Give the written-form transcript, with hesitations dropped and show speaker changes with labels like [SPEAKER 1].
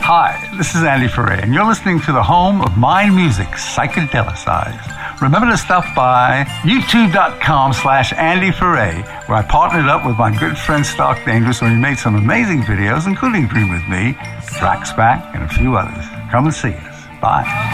[SPEAKER 1] Hi, this is Andy Ferre, and you're listening to the home of Mind Music, Psychedelicized. Remember to stop by youtube.com/Andy Ferre, where I partnered up with my good friend Stark Dangerous, and we made some amazing videos, including Dream With Me, Drax Back, and a few others. Come and see us. Bye.